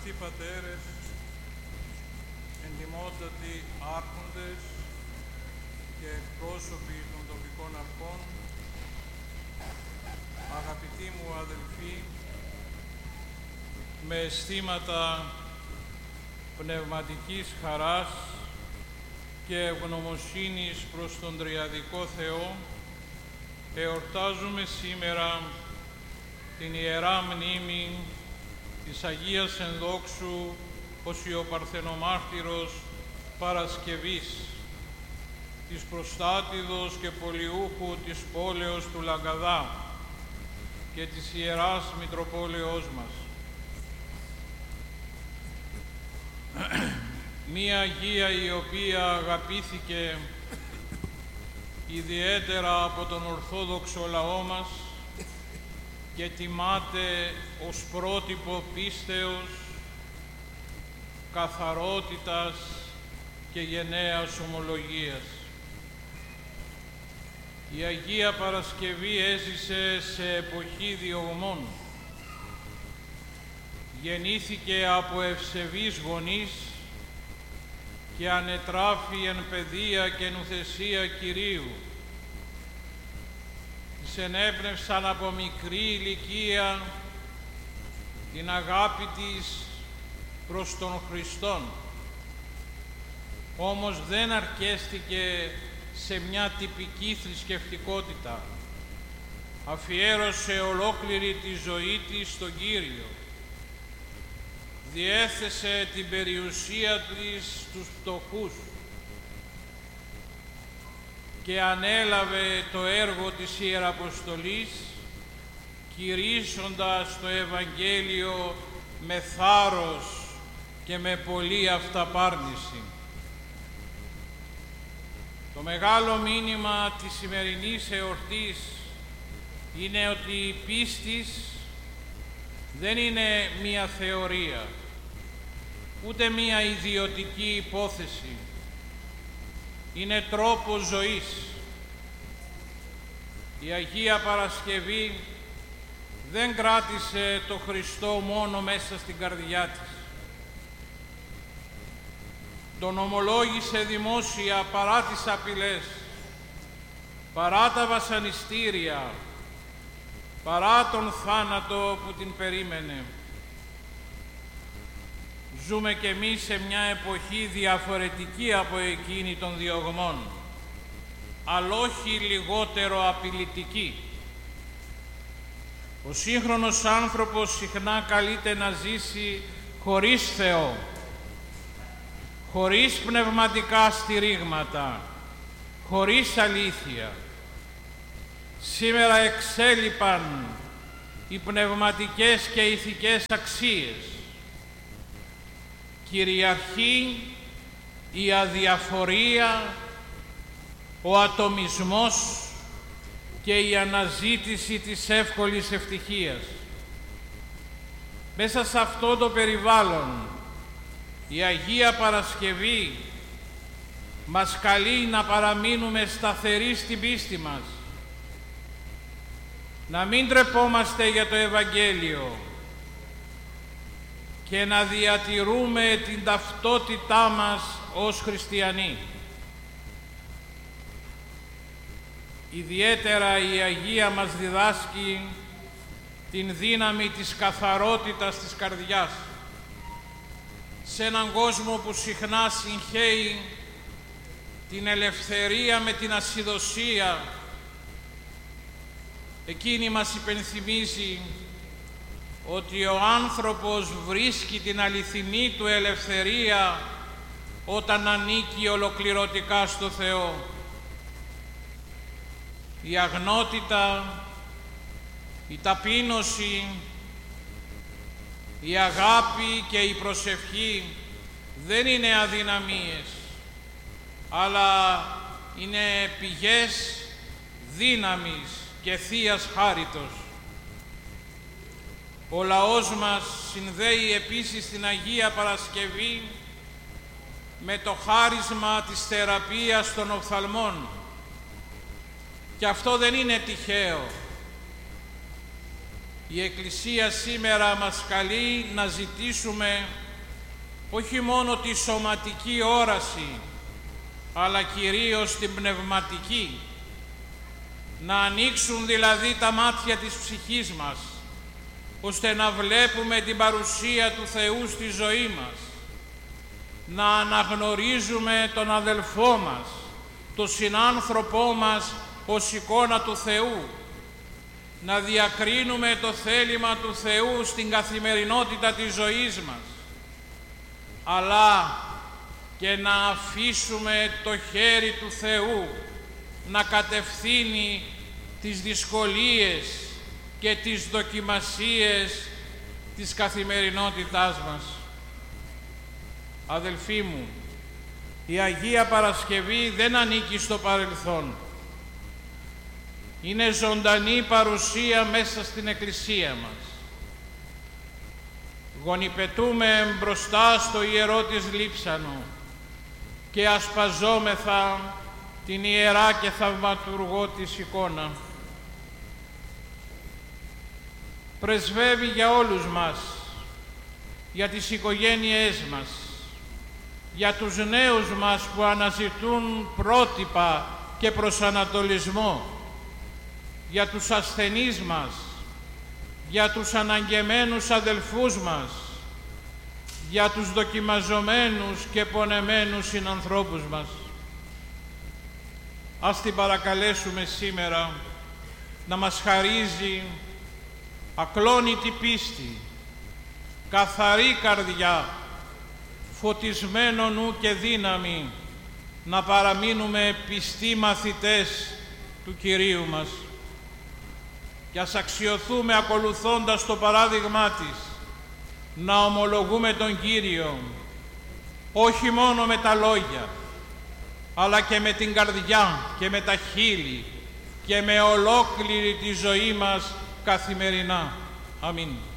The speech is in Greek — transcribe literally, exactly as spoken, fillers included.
Αγαπητοί πατέρες, εντιμότατοι άρχοντες και εκπρόσωποι των τοπικών αρχών, αγαπητοί μου αδελφοί, με αισθήματα πνευματικής χαράς και ευγνωμοσύνης προς τον Τριαδικό Θεό, εορτάζουμε σήμερα την Ιερά Μνήμη της Αγίας Ενδόξου Οσιοπαρθενομάρτυρος Παρασκευής, της προστάτηδος και πολιούχου της πόλεως του Λαγκαδά και της Ιεράς Μητροπόλεως μας. Μία Αγία η οποία αγαπήθηκε ιδιαίτερα από τον Ορθόδοξο λαό μας και τιμάται ως πρότυπο πίστεως, καθαρότητας και γενναίας ομολογίας. Η Αγία Παρασκευή έζησε σε εποχή διωγμών. Γεννήθηκε από ευσεβείς γονείς και ανετράφη εν παιδεία και νουθεσία Κυρίου. Της ενέπνευσαν από μικρή ηλικία την αγάπη της προς τον Χριστόν. Όμως δεν αρκέστηκε σε μια τυπική θρησκευτικότητα. Αφιέρωσε ολόκληρη τη ζωή της στον Κύριο. Διέθεσε την περιουσία της στους φτωχούς και ανέλαβε το έργο της Ιεραποστολής, κηρύσσοντας το Ευαγγέλιο με θάρρος και με πολλή αυταπάρνηση. Το μεγάλο μήνυμα της σημερινής εορτής είναι ότι η πίστης δεν είναι μία θεωρία, ούτε μία ιδιωτική υπόθεση. Είναι τρόπος ζωής. Η Αγία Παρασκευή δεν κράτησε το Χριστό μόνο μέσα στην καρδιά της. Τον ομολόγησε δημόσια παρά τις απειλές, παρά τα βασανιστήρια, παρά τον θάνατο που την περίμενε. Ζούμε κι εμείς σε μια εποχή διαφορετική από εκείνη των διωγμών, αλλά όχι λιγότερο απειλητική. Ο σύγχρονος άνθρωπος συχνά καλείται να ζήσει χωρίς Θεό, χωρίς πνευματικά στηρίγματα, χωρίς αλήθεια. Σήμερα εξέλιπαν οι πνευματικές και ηθικές αξίες. Κυριαρχεί η αδιαφορία, ο ατομισμός και η αναζήτηση της εύκολης ευτυχίας. Μέσα σε αυτό το περιβάλλον, η Αγία Παρασκευή μας καλεί να παραμείνουμε σταθεροί στην πίστη μας, να μην τρεπόμαστε για το Ευαγγέλιο και να διατηρούμε την ταυτότητά μας ως χριστιανοί. Ιδιαίτερα η Αγία μας διδάσκει την δύναμη της καθαρότητας της καρδιάς. Σε έναν κόσμο που συχνά συγχέει την ελευθερία με την ασυδοσία, εκείνη μας υπενθυμίζει ότι ο άνθρωπος βρίσκει την αληθινή του ελευθερία όταν ανήκει ολοκληρωτικά στο Θεό. Η αγνότητα, η ταπείνωση, η αγάπη και η προσευχή δεν είναι αδυναμίες, αλλά είναι πηγές δύναμης και θείας χάριτος. Ο λαός μας συνδέει επίσης την Αγία Παρασκευή με το χάρισμα της θεραπείας των οφθαλμών. Και αυτό δεν είναι τυχαίο. η Εκκλησία σήμερα μας καλεί να ζητήσουμε όχι μόνο τη σωματική όραση, αλλά κυρίως την πνευματική. Να ανοίξουν δηλαδή τα μάτια της ψυχής μας, ώστε να βλέπουμε την παρουσία του Θεού στη ζωή μας, να αναγνωρίζουμε τον αδελφό μας, τον συνάνθρωπό μας ως εικόνα του Θεού, να διακρίνουμε το θέλημα του Θεού στην καθημερινότητα της ζωής μας, αλλά και να αφήσουμε το χέρι του Θεού να κατευθύνει τις δυσκολίες και τις δοκιμασίες της καθημερινότητάς μας. Αδελφοί μου, η Αγία Παρασκευή δεν ανήκει στο παρελθόν. Είναι ζωντανή παρουσία μέσα στην Εκκλησία μας. Γονιπετούμε μπροστά στο ιερό της λείψανο και ασπαζόμεθα την ιερά και θαυματουργό της εικόνα. Πρεσβεύει για όλους μας, για τις οικογένειές μας, για τους νέους μας που αναζητούν πρότυπα και προσανατολισμό, για τους ασθενείς μας, για τους αναγκεμένους αδελφούς μας, για τους δοκιμαζομένους και πονεμένους συνανθρώπους μας. Ας την παρακαλέσουμε σήμερα να μας χαρίζει ακλόνητη πίστη, καθαρή καρδιά, φωτισμένο νου και δύναμη, να παραμείνουμε πιστοί μαθητές του Κυρίου μας. Και ας αξιωθούμε ακολουθώντας το παράδειγμά της, να ομολογούμε τον Κύριο, όχι μόνο με τα λόγια, αλλά και με την καρδιά και με τα χείλη και με ολόκληρη τη ζωή μας καθημερινά. Αμήν.